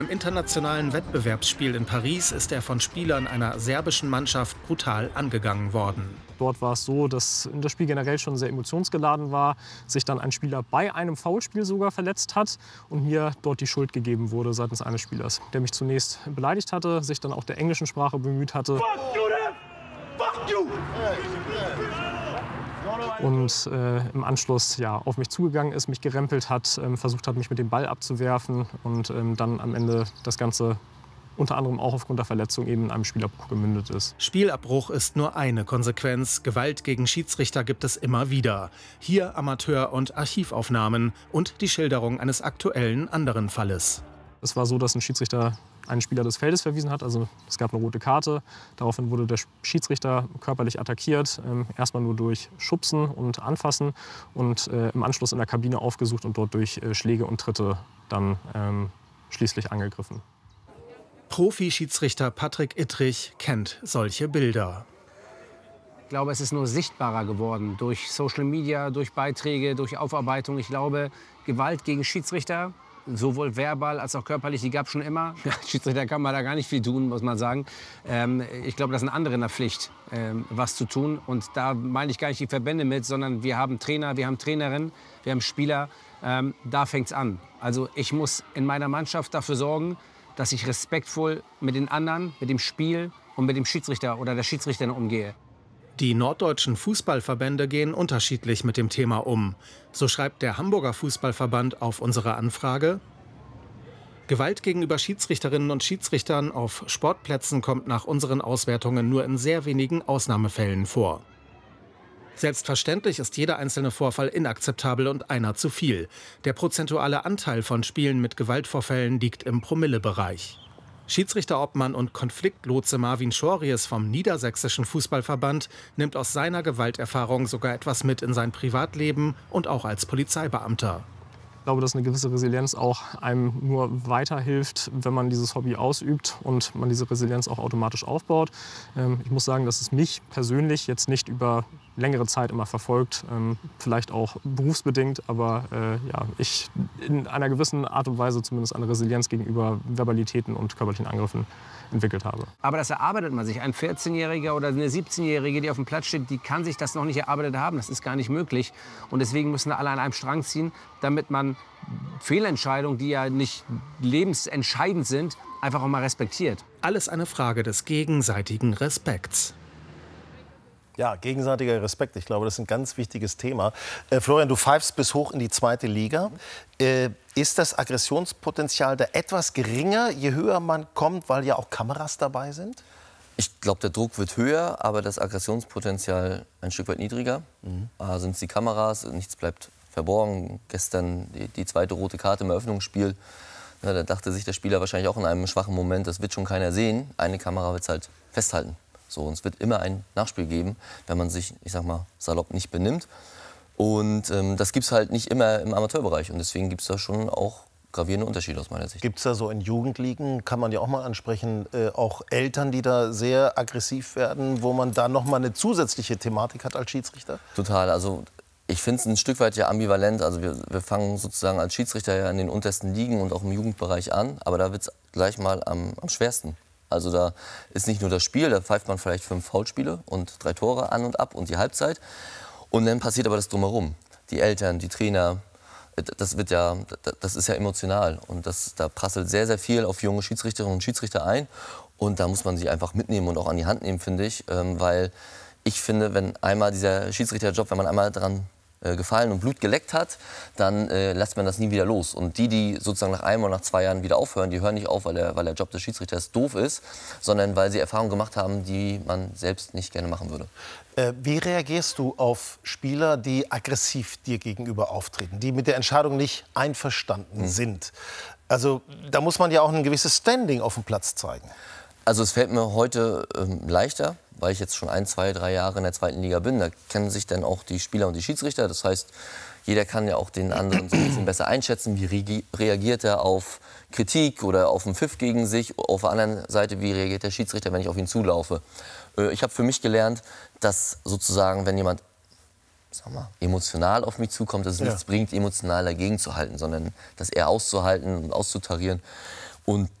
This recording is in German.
Im internationalen Wettbewerbsspiel in Paris ist er von Spielern einer serbischen Mannschaft brutal angegangen worden. Dort war es so, dass das Spiel generell schon sehr emotionsgeladen war, sich dann ein Spieler bei einem Foulspiel sogar verletzt hat und mir dort die Schuld gegeben wurde seitens eines Spielers, der mich zunächst beleidigt hatte, sich dann auch der englischen Sprache bemüht hatte. Fuck you, then! Fuck you! Und im Anschluss auf mich zugegangen ist, mich gerempelt hat, versucht hat, mich mit dem Ball abzuwerfen und dann am Ende das Ganze unter anderem auch aufgrund der Verletzung eben in einem Spielabbruch gemündet ist. Spielabbruch ist nur eine Konsequenz. Gewalt gegen Schiedsrichter gibt es immer wieder. Hier Amateur- und Archivaufnahmen und die Schilderung eines aktuellen anderen Falles. Es war so, dass ein Schiedsrichter einen Spieler des Feldes verwiesen hat. Also es gab eine rote Karte. Daraufhin wurde der Schiedsrichter körperlich attackiert. Erstmal nur durch Schubsen und Anfassen und im Anschluss in der Kabine aufgesucht und dort durch Schläge und Tritte dann schließlich angegriffen. Profi-Schiedsrichter Patrick Ittrich kennt solche Bilder. Ich glaube, es ist nur sichtbarer geworden durch Social Media, durch Beiträge, durch Aufarbeitung. Ich glaube, Gewalt gegen Schiedsrichter, sowohl verbal als auch körperlich, die gab es schon immer. Schiedsrichter kann man da gar nicht viel tun, muss man sagen. Ich glaube, das sind andere in der Pflicht, was zu tun. Und da meine ich gar nicht die Verbände mit, sondern wir haben Trainer, wir haben Trainerinnen, wir haben Spieler. Da fängt es an. Also ich muss in meiner Mannschaft dafür sorgen, dass ich respektvoll mit den anderen, mit dem Spiel und mit dem Schiedsrichter oder der Schiedsrichterin umgehe. Die norddeutschen Fußballverbände gehen unterschiedlich mit dem Thema um. So schreibt der Hamburger Fußballverband auf unsere Anfrage: Gewalt gegenüber Schiedsrichterinnen und Schiedsrichtern auf Sportplätzen kommt nach unseren Auswertungen nur in sehr wenigen Ausnahmefällen vor. Selbstverständlich ist jeder einzelne Vorfall inakzeptabel und einer zu viel. Der prozentuale Anteil von Spielen mit Gewaltvorfällen liegt im Promillebereich. Schiedsrichterobmann und Konfliktlotse Marvin Schories vom Niedersächsischen Fußballverband nimmt aus seiner Gewalterfahrung sogar etwas mit in sein Privatleben und auch als Polizeibeamter. Ich glaube, dass eine gewisse Resilienz auch einem nur weiterhilft, wenn man dieses Hobby ausübt und man diese Resilienz auch automatisch aufbaut. Ich muss sagen, dass es mich persönlich jetzt nicht über längere Zeit immer verfolgt, vielleicht auch berufsbedingt, aber ich in einer gewissen Art und Weise zumindest eine Resilienz gegenüber Verbalitäten und körperlichen Angriffen entwickelt habe. Aber das erarbeitet man sich. Ein 14-Jähriger oder eine 17-Jährige, die auf dem Platz steht, die kann sich das noch nicht erarbeitet haben. Das ist gar nicht möglich. Und deswegen müssen alle an einem Strang ziehen, damit man Fehlentscheidungen, die ja nicht lebensentscheidend sind, einfach auch mal respektiert. Alles eine Frage des gegenseitigen Respekts. Ja, gegenseitiger Respekt. Ich glaube, das ist ein ganz wichtiges Thema. Florian, du pfeifst bis hoch in die 2. Liga. Ist das Aggressionspotenzial da etwas geringer, je höher man kommt, weil ja auch Kameras dabei sind? Ich glaube, der Druck wird höher, aber das Aggressionspotenzial ein Stück weit niedriger. Sind es die Kameras, nichts bleibt verborgen. Gestern die 2. rote Karte im Eröffnungsspiel. Ja, da dachte sich der Spieler wahrscheinlich auch in einem schwachen Moment, das wird schon keiner sehen. Eine Kamera wird es halt festhalten. So, und es wird immer ein Nachspiel geben, wenn man sich, ich sag mal, salopp nicht benimmt. Und das gibt es halt nicht immer im Amateurbereich. Und deswegen gibt es da schon auch gravierende Unterschiede aus meiner Sicht. Gibt es da so in Jugendligen, kann man ja auch mal ansprechen, auch Eltern, die da sehr aggressiv werden, wo man da noch mal eine zusätzliche Thematik hat als Schiedsrichter? Total. Also ich finde es ein Stück weit ja ambivalent. Also wir fangen sozusagen als Schiedsrichter ja in den untersten Ligen und auch im Jugendbereich an. Aber da wird es gleich mal am schwersten. Also da ist nicht nur das Spiel, da pfeift man vielleicht 5 Foulspiele und 3 Tore an und ab und die Halbzeit. Und dann passiert aber das Drumherum. Die Eltern, die Trainer, das ist ja emotional. Und da prasselt sehr, sehr viel auf junge Schiedsrichterinnen und Schiedsrichter ein. Und da muss man sie einfach mitnehmen und auch an die Hand nehmen, finde ich. Weil ich finde, wenn einmal dieser Schiedsrichterjob, wenn man einmal daran gefallen und Blut geleckt hat, dann lässt man das nie wieder los. Und die sozusagen nach 1 oder nach 2 Jahren wieder aufhören, die hören nicht auf, weil der Job des Schiedsrichters doof ist, sondern weil sie Erfahrungen gemacht haben, die man selbst nicht gerne machen würde. Wie reagierst du auf Spieler, die aggressiv dir gegenüber auftreten, die mit der Entscheidung nicht einverstanden sind? Also da muss man ja auch ein gewisses Standing auf dem Platz zeigen. Also es fällt mir heute leichter, weil ich jetzt schon 1, 2, 3 Jahre in der 2. Liga bin. Da kennen sich dann auch die Spieler und die Schiedsrichter. Das heißt, jeder kann ja auch den anderen so ein bisschen besser einschätzen. Wie reagiert er auf Kritik oder auf einen Pfiff gegen sich? Auf der anderen Seite, wie reagiert der Schiedsrichter, wenn ich auf ihn zulaufe? Ich habe für mich gelernt, dass sozusagen, wenn jemand emotional auf mich zukommt, dass es nichts bringt, emotional dagegen zu halten, sondern das eher auszuhalten und auszutarieren. Und